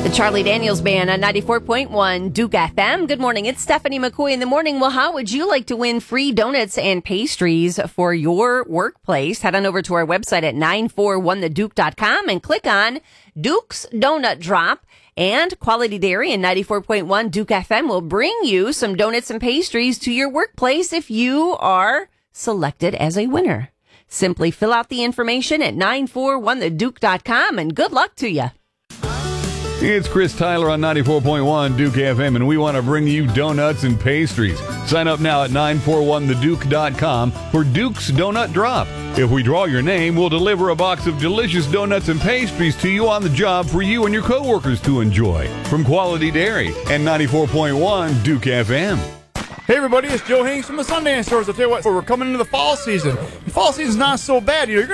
The Charlie Daniels Band on 94.1 Duke FM. Good morning. It's Stephanie McCoy in the morning. Well, how would you like to win free donuts and pastries for your workplace? Head on over to our website at 941theduke.com and click on Duke's Donut Drop. And Quality Dairy and 94.1 Duke FM will bring you some donuts and pastries to your workplace if you are selected as a winner. Simply fill out the information at 941theduke.com and good luck to you. It's Chris Tyler on 94.1 Duke FM, and we want to bring you donuts and pastries. Sign up now at 941theduke.com for Duke's Donut Drop. If we draw your name, we'll deliver a box of delicious donuts and pastries to you on the job for you and your coworkers to enjoy. From Quality Dairy and 94.1 Duke FM. Hey everybody, it's Joe Haynes from the Sundance Stores. I'll tell you what, we're coming into the fall season. The fall season's not so bad. You're going